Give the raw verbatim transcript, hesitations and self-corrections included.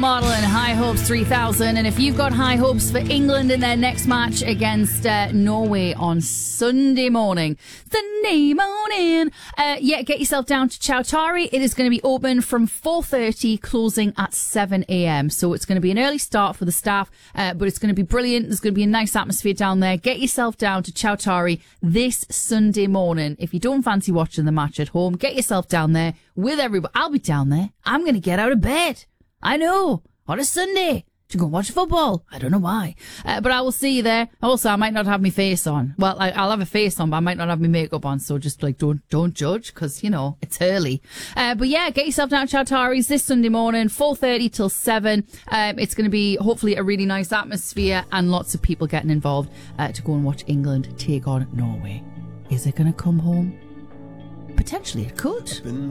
Model and High Hopes three thousand. And if you've got high hopes for England in their next match against uh, Norway on Sunday morning, Sunday morning, uh, yeah, get yourself down to Chowtari. It is going to be open from four thirty, closing at seven a.m. So it's going to be an early start for the staff, uh, but it's going to be brilliant. There's going to be a nice atmosphere down there. Get yourself down to Chowtari this Sunday morning. If you don't fancy watching the match at home, get yourself down there with everybody. I'll be down there. I'm going to get out of bed. I know. On a Sunday. To go watch football. I don't know why. Uh, but I will see you there. Also, I might not have my face on. Well, I, I'll have a face on, but I might not have my makeup on. So just like, don't, don't judge, because, you know, it's early. Uh, but yeah, get yourself down to Chowtari's this Sunday morning, four thirty till seven. Um, it's going to be hopefully a really nice atmosphere and lots of people getting involved uh, to go and watch England take on Norway. Is it going to come home? Potentially it could.